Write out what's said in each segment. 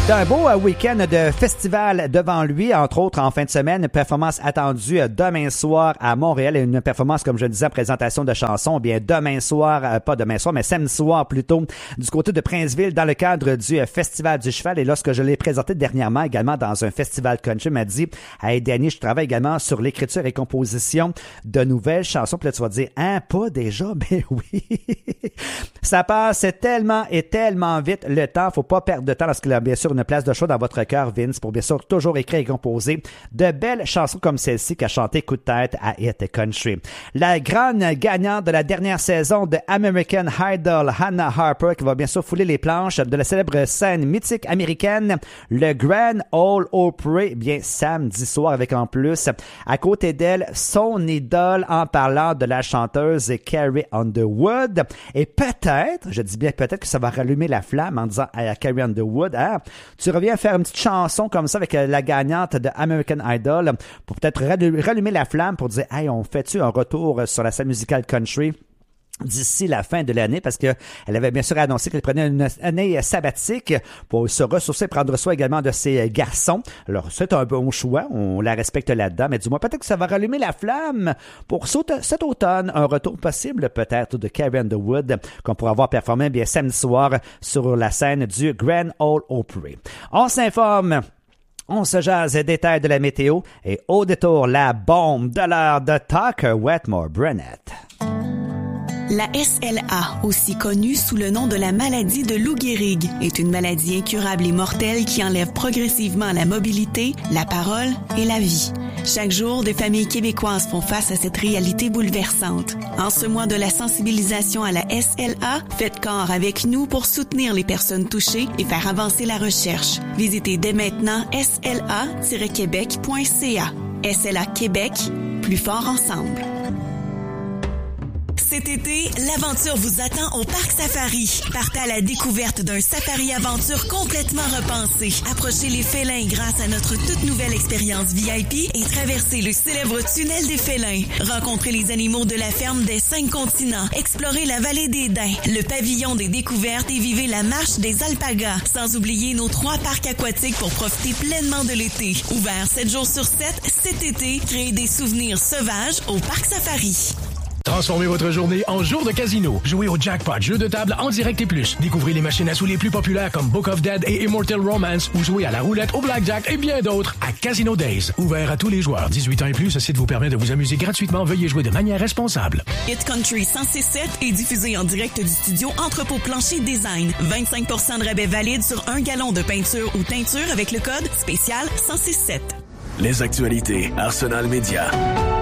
Un beau week-end de festival devant lui, entre autres en fin de semaine, une performance attendue demain soir à Montréal et une performance, comme je le disais, présentation de chansons, bien demain soir, pas demain soir, mais samedi soir plutôt, du côté de Princeville dans le cadre du Festival du Cheval. Et lorsque je l'ai présenté dernièrement également dans un festival country, m'a dit « Hey Danny, je travaille également sur l'écriture et composition de nouvelles chansons. » Puis là, tu vas dire « Hein, pas déjà? » Ben oui! Ça passe tellement et tellement vite le temps. Faut pas perdre de temps lorsqu'il y a bien sûr une place de choix dans votre cœur, Vince, pour bien sûr toujours écrire et composer de belles chansons comme celle-ci qu'a chanté Coup de tête à Hit Country. La grande gagnante de la dernière saison de American Idol, Hannah Harper, qui va bien sûr fouler les planches de la célèbre scène mythique américaine, le Grand Ole Opry, bien samedi soir, avec en plus à côté d'elle son idole en parlant de la chanteuse Carrie Underwood. Et peut-être, je dis bien peut-être que ça va rallumer la flamme en disant à Carrie Underwood, ah, tu reviens faire une petite chanson comme ça avec la gagnante de American Idol pour peut-être rallumer la flamme pour dire, hey, on fait-tu un retour sur la scène musicale country d'ici la fin de l'année, parce que elle avait bien sûr annoncé qu'elle prenait une année sabbatique pour se ressourcer, prendre soin également de ses garçons. Alors, c'est un bon choix, on la respecte là-dedans, mais du moins, peut-être que ça va rallumer la flamme pour cet automne, un retour possible peut-être de Carrie Underwood, qu'on pourra voir performer bien samedi soir sur la scène du Grand Ole Opry. On s'informe. On se jase des détails de la météo et au détour, la bombe de l'heure de Tucker Wetmore-Burnett. La SLA, aussi connue sous le nom de la maladie de Lou Gehrig, est une maladie incurable et mortelle qui enlève progressivement la mobilité, la parole et la vie. Chaque jour, des familles québécoises font face à cette réalité bouleversante. En ce mois de la sensibilisation à la SLA, faites corps avec nous pour soutenir les personnes touchées et faire avancer la recherche. Visitez dès maintenant sla-québec.ca. SLA Québec, plus fort ensemble. Cet été, l'aventure vous attend au Parc Safari. Partez à la découverte d'un safari-aventure complètement repensé. Approchez les félins grâce à notre toute nouvelle expérience VIP et traversez le célèbre tunnel des félins. Rencontrez les animaux de la ferme des 5 continents. Explorez la vallée des Daims, le pavillon des découvertes et vivez la marche des alpagas. Sans oublier nos 3 parcs aquatiques pour profiter pleinement de l'été. Ouvert 7 jours sur 7, cet été, créez des souvenirs sauvages au Parc Safari. Transformez votre journée en jour de casino. Jouez au jackpot, jeu de table en direct et plus. Découvrez les machines à sous les plus populaires comme Book of Dead et Immortal Romance ou jouez à la roulette, au blackjack et bien d'autres à Casino Days. Ouvert à tous les joueurs. 18 ans et plus, ce site vous permet de vous amuser gratuitement. Veuillez jouer de manière responsable. Hit Country 106.7 est diffusé en direct du studio Entrepôt Plancher Design. 25% de rabais valide sur 1 gallon de peinture ou teinture avec le code spécial 106.7. Les actualités Arsenal Média.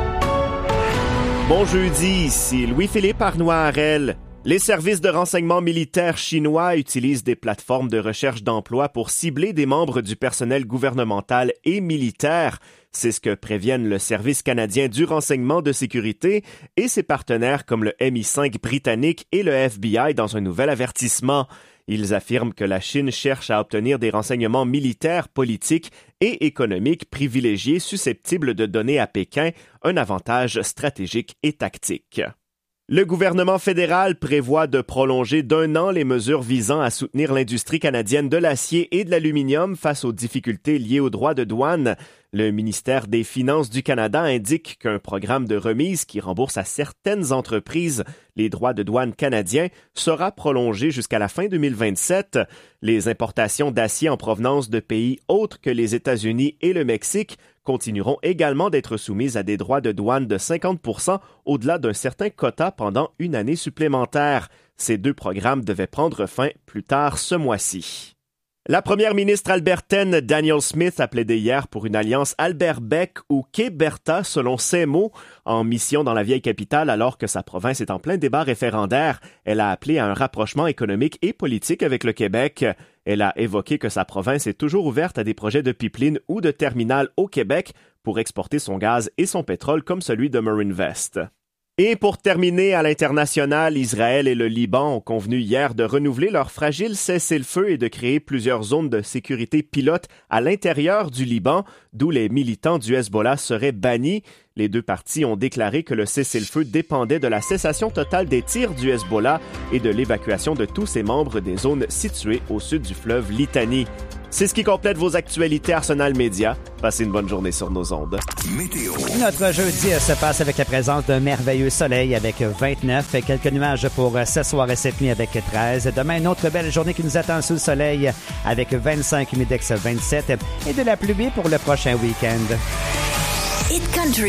Bon jeudi, ici Louis-Philippe Arnois-Harel. Les services de renseignement militaire chinois utilisent des plateformes de recherche d'emploi pour cibler des membres du personnel gouvernemental et militaire. C'est ce que préviennent le Service canadien du renseignement de sécurité et ses partenaires comme le MI5 britannique et le FBI dans un nouvel avertissement. Ils affirment que la Chine cherche à obtenir des renseignements militaires, politiques et économiques privilégiés susceptibles de donner à Pékin un avantage stratégique et tactique. Le gouvernement fédéral prévoit de prolonger d'1 an les mesures visant à soutenir l'industrie canadienne de l'acier et de l'aluminium face aux difficultés liées aux droits de douane. Le ministère des Finances du Canada indique qu'un programme de remise qui rembourse à certaines entreprises les droits de douane canadiens sera prolongé jusqu'à la fin 2027. Les importations d'acier en provenance de pays autres que les États-Unis et le Mexique continueront également d'être soumises à des droits de douane de 50% au-delà d'un certain quota pendant une année supplémentaire. Ces 2 programmes devaient prendre fin plus tard ce mois-ci. La première ministre albertaine Danielle Smith a plaidé hier pour une alliance Albert-Bec ou Québerta, selon ses mots, en mission dans la vieille capitale alors que sa province est en plein débat référendaire. Elle a appelé à un rapprochement économique et politique avec le Québec. Elle a évoqué que sa province est toujours ouverte à des projets de pipeline ou de terminal au Québec pour exporter son gaz et son pétrole comme celui de Marinvest. Et pour terminer, à l'international, Israël et le Liban ont convenu hier de renouveler leur fragile cessez-le-feu et de créer plusieurs zones de sécurité pilotes à l'intérieur du Liban, d'où les militants du Hezbollah seraient bannis. Les 2 parties ont déclaré que le cessez-le-feu dépendait de la cessation totale des tirs du Hezbollah et de l'évacuation de tous ses membres des zones situées au sud du fleuve Litani. C'est ce qui complète vos actualités Arsenal Média. Passez une bonne journée sur nos ondes. Météo. Notre jeudi se passe avec la présence d'un merveilleux soleil avec 29, quelques nuages pour ce soir et cette nuit avec 13. Demain, une autre belle journée qui nous attend sous le soleil avec 25, humidex 27 et de la pluie pour le prochain week-end. Hit Country.